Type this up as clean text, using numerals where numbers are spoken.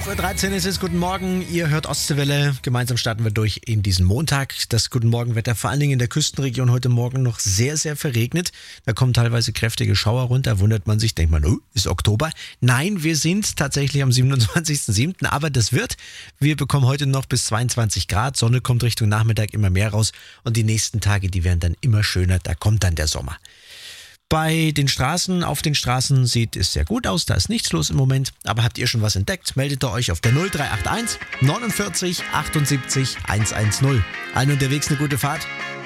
11.13 Uhr ist es, guten Morgen, ihr hört Ostseewelle, gemeinsam starten wir durch in diesen Montag. Das Guten Morgen-Wetter vor allen Dingen in der Küstenregion heute Morgen noch sehr, sehr verregnet. Da kommen teilweise kräftige Schauer runter, wundert man sich, denkt man, oh, ist Oktober. Nein, wir sind tatsächlich am 27.07., aber das wird. Wir bekommen heute noch bis 22 Grad, Sonne kommt Richtung Nachmittag immer mehr raus und die nächsten Tage, die werden dann immer schöner, da kommt dann der Sommer. Bei den Straßen, auf den Straßen sieht es sehr gut aus, da ist nichts los im Moment. Aber habt ihr schon was entdeckt, meldet ihr euch auf der 0381 49 78 110. Allen unterwegs eine gute Fahrt.